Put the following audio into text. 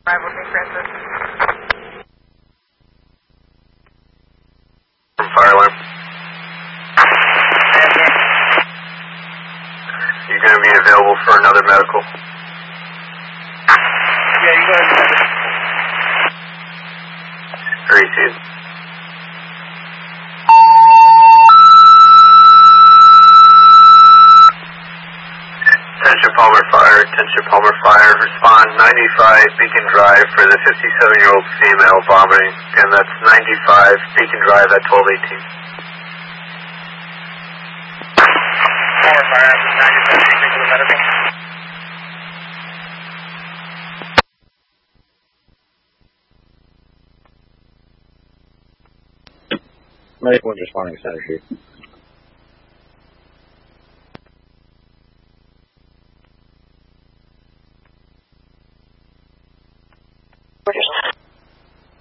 Arrival St. Francis. Fire alarm. You going to be available for another medical? Yeah, you go ahead. Receive. Attention Palmer Fire, respond 95 Beacon Drive for the 57-year-old female vomiting, and that's 95 Beacon Drive at 1218. Palmer Fire, 95 Beacon for the medical. Medic 1 responding, Center Street.